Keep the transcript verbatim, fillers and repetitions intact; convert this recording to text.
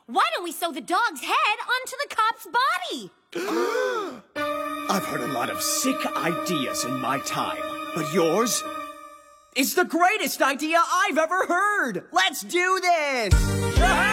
Why don't we sew the dog's head onto the cop's body? I've heard a lot of sick ideas in my time, but yours is the greatest idea I've ever heard. Let's do this!